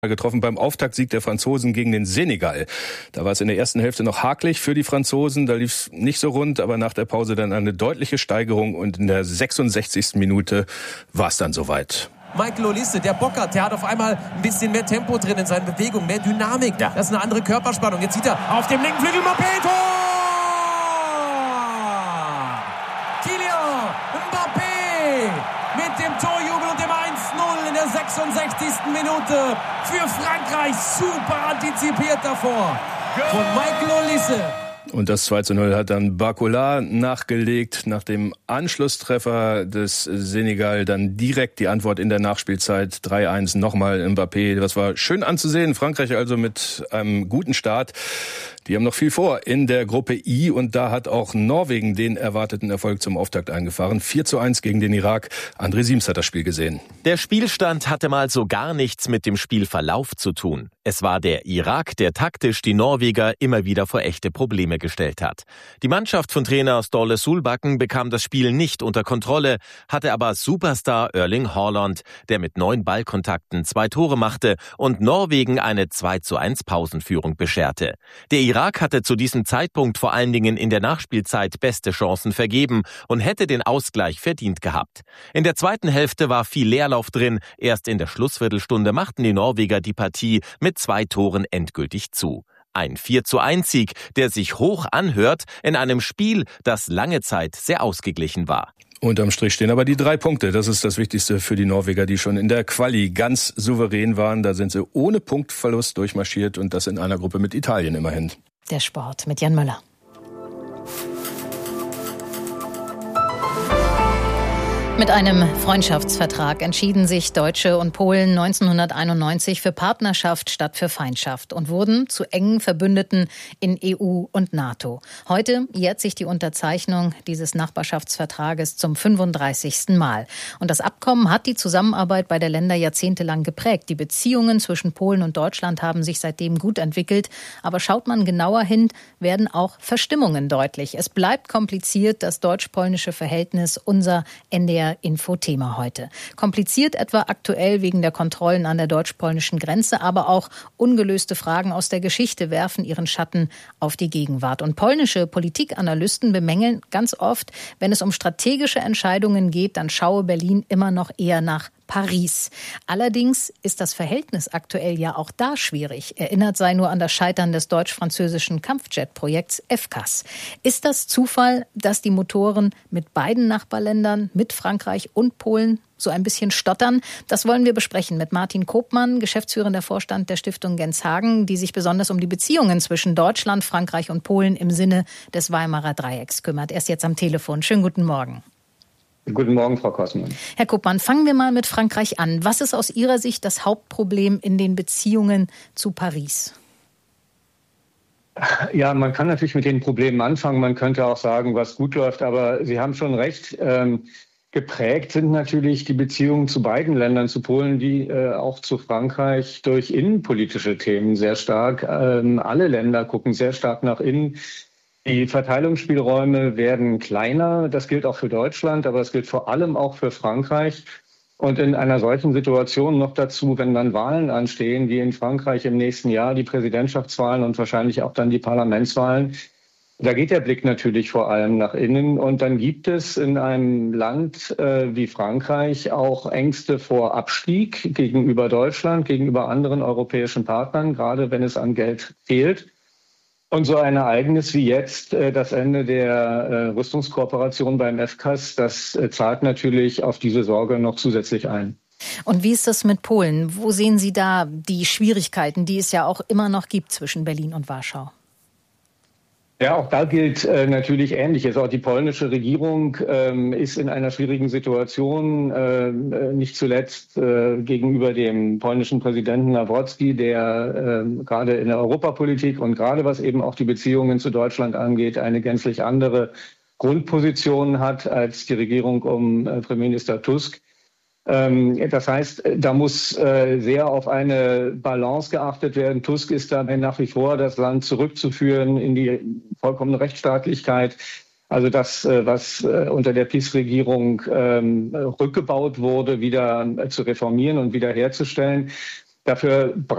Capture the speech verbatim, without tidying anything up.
getroffen beim Auftaktsieg der Franzosen gegen den Senegal. Da war es in der ersten Hälfte noch hakelig für die Franzosen, da lief es nicht so rund, aber nach der Pause dann eine deutliche Steigerung und in der sechsundsechzigsten Minute war es dann soweit. Michael Olise, der Bock hat, der hat auf einmal ein bisschen mehr Tempo drin in seinen Bewegungen, mehr Dynamik. Ja. Das ist eine andere Körperspannung. Jetzt sieht er auf dem linken Flügel Mbappé, Tor! Kylian Mbappé mit dem Torjubel und dem eins null in der sechsundsechzigsten Minute für Frankreich. Super antizipiert davor von Michael Olise. Und das zwei zu null hat dann Barcola nachgelegt. Nach dem Anschlusstreffer des Senegal dann direkt die Antwort in der Nachspielzeit. drei eins, nochmal Mbappé. Das war schön anzusehen. Frankreich also mit einem guten Start. Die haben noch viel vor in der Gruppe I und da hat auch Norwegen den erwarteten Erfolg zum Auftakt eingefahren. vier zu eins gegen den Irak. André Siems hat das Spiel gesehen. Der Spielstand hatte mal so gar nichts mit dem Spielverlauf zu tun. Es war der Irak, der taktisch die Norweger immer wieder vor echte Probleme gestellt hat. Die Mannschaft von Trainer Ståle Solbakken bekam das Spiel nicht unter Kontrolle, hatte aber Superstar Erling Haaland, der mit neun Ballkontakten zwei Tore machte und Norwegen eine zwei zu eins Pausenführung bescherte. Der Irak hatte zu diesem Zeitpunkt vor allen Dingen in der Nachspielzeit beste Chancen vergeben und hätte den Ausgleich verdient gehabt. In der zweiten Hälfte war viel Leerlauf drin. Erst in der Schlussviertelstunde machten die Norweger die Partie mit zwei Toren endgültig zu. Ein vier zu eins Sieg, der sich hoch anhört in einem Spiel, das lange Zeit sehr ausgeglichen war. Unterm Strich stehen aber die drei Punkte. Das ist das Wichtigste für die Norweger, die schon in der Quali ganz souverän waren. Da sind sie ohne Punktverlust durchmarschiert und das in einer Gruppe mit Italien immerhin. Der Sport mit Jan Müller. Mit einem Freundschaftsvertrag entschieden sich Deutsche und Polen neunzehnhunderteinundneunzig für Partnerschaft statt für Feindschaft und wurden zu engen Verbündeten in E U und NATO. Heute jährt sich die Unterzeichnung dieses Nachbarschaftsvertrages zum fünfunddreißigsten Mal. Und das Abkommen hat die Zusammenarbeit beider Länder jahrzehntelang geprägt. Die Beziehungen zwischen Polen und Deutschland haben sich seitdem gut entwickelt. Aber schaut man genauer hin, werden auch Verstimmungen deutlich. Es bleibt kompliziert, das deutsch-polnische Verhältnis, unser N D R-Info-Thema heute. Kompliziert etwa aktuell wegen der Kontrollen an der deutsch-polnischen Grenze, aber auch ungelöste Fragen aus der Geschichte werfen ihren Schatten auf die Gegenwart. Und polnische Politikanalysten bemängeln ganz oft, wenn es um strategische Entscheidungen geht, dann schaue Berlin immer noch eher nach Paris. Allerdings ist das Verhältnis aktuell ja auch da schwierig. Erinnert sei nur an das Scheitern des deutsch-französischen Kampfjet-Projekts FCAS. Ist das Zufall, dass die Motoren mit beiden Nachbarländern, mit Frankreich und Polen, so ein bisschen stottern? Das wollen wir besprechen mit Martin Koopmann, geschäftsführender Vorstand der Stiftung Genshagen, die sich besonders um die Beziehungen zwischen Deutschland, Frankreich und Polen im Sinne des Weimarer Dreiecks kümmert. Er ist jetzt am Telefon. Schönen guten Morgen. Guten Morgen, Frau Kossmann. Herr Koopmann, fangen wir mal mit Frankreich an. Was ist aus Ihrer Sicht das Hauptproblem in den Beziehungen zu Paris? Ja, man kann natürlich mit den Problemen anfangen. Man könnte auch sagen, was gut läuft. Aber Sie haben schon recht. Ähm, geprägt sind natürlich die Beziehungen zu beiden Ländern, zu Polen, die äh, auch zu Frankreich durch innenpolitische Themen sehr stark. Ähm, alle Länder gucken sehr stark nach innen. Die Verteilungsspielräume werden kleiner. Das gilt auch für Deutschland, aber es gilt vor allem auch für Frankreich. Und in einer solchen Situation noch dazu, wenn dann Wahlen anstehen, wie in Frankreich im nächsten Jahr, die Präsidentschaftswahlen und wahrscheinlich auch dann die Parlamentswahlen, da geht der Blick natürlich vor allem nach innen. Und dann gibt es in einem Land äh, wie Frankreich auch Ängste vor Abstieg gegenüber Deutschland, gegenüber anderen europäischen Partnern, gerade wenn es an Geld fehlt. Und so ein Ereignis wie jetzt, das Ende der Rüstungskooperation beim FCAS, das zahlt natürlich auf diese Sorge noch zusätzlich ein. Und wie ist das mit Polen? Wo sehen Sie da die Schwierigkeiten, die es ja auch immer noch gibt zwischen Berlin und Warschau? Ja, auch da gilt äh, natürlich Ähnliches. Auch die polnische Regierung ähm, ist in einer schwierigen Situation, äh, nicht zuletzt äh, gegenüber dem polnischen Präsidenten Nawrocki, der äh, gerade in der Europapolitik und gerade was eben auch die Beziehungen zu Deutschland angeht, eine gänzlich andere Grundposition hat als die Regierung um äh, Premierminister Tusk. Das heißt, da muss sehr auf eine Balance geachtet werden. Tusk ist dabei nach wie vor, das Land zurückzuführen in die vollkommene Rechtsstaatlichkeit. Also das, was unter der P I S-Regierung rückgebaut wurde, wieder zu reformieren und wiederherzustellen. Dafür